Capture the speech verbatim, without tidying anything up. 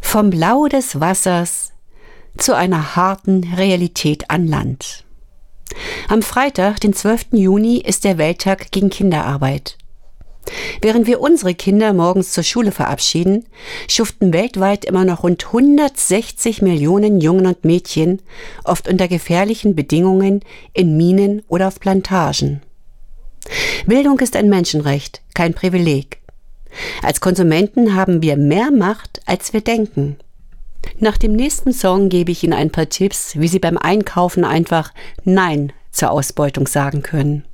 Vom Blau des Wassers zu einer harten Realität an Land. Am Freitag, den zwölften Juni, ist der Welttag gegen Kinderarbeit. Während wir unsere Kinder morgens zur Schule verabschieden, schuften weltweit immer noch rund hundertsechzig Millionen Jungen und Mädchen, oft unter gefährlichen Bedingungen, in Minen oder auf Plantagen. Bildung ist ein Menschenrecht, kein Privileg. Als Konsumenten haben wir mehr Macht, als wir denken. Nach dem nächsten Song gebe ich Ihnen ein paar Tipps, wie Sie beim Einkaufen einfach Nein zur Ausbeutung sagen können.